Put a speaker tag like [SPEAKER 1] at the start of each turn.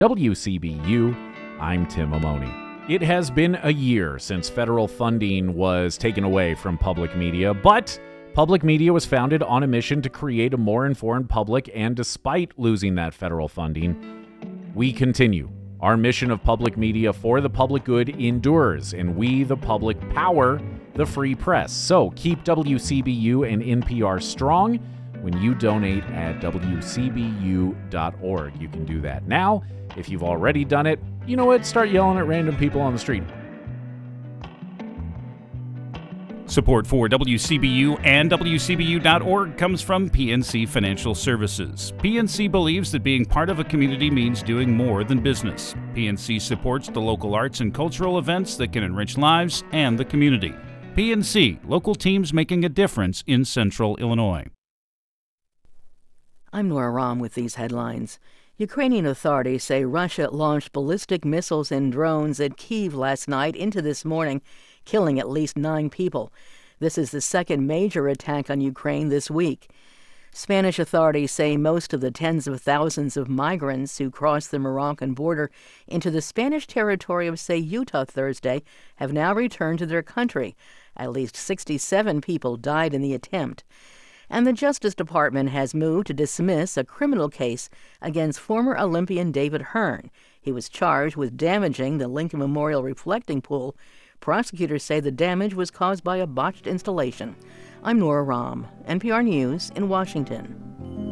[SPEAKER 1] WCBU, I'm Tim Amoni. It has been a year since federal funding was taken away from public media, but public media was founded on a mission to create a more informed public, and despite losing that federal funding, we continue. Our mission of public media for the public good endures, and we, the public, power the free press. So keep WCBU and NPR strong when you donate at WCBU.org. You can do that now. If you've already done it, you know what? Start yelling at random people on the street.
[SPEAKER 2] Support for WCBU and WCBU.org comes from PNC Financial Services. PNC believes that being part of a community means doing more than business. PNC supports the local arts and cultural events that can enrich lives and the community. PNC, local teams making a difference in Central Illinois.
[SPEAKER 3] I'm Nora Rahm with these headlines. Ukrainian authorities say Russia launched ballistic missiles and drones at Kyiv last night into this morning, killing at least 9 people. This is the second major attack on Ukraine this week. Spanish authorities say most of the tens of thousands of migrants who crossed the Moroccan border into the Spanish territory of Ceuta Thursday have now returned to their country. At least 67 people died in the attempt. And the Justice Department has moved to dismiss a criminal case against former Olympian David Hearn. He was charged with damaging the Lincoln Memorial reflecting pool. Prosecutors say the damage was caused by a botched installation. I'm Nora Rahm, NPR News in Washington.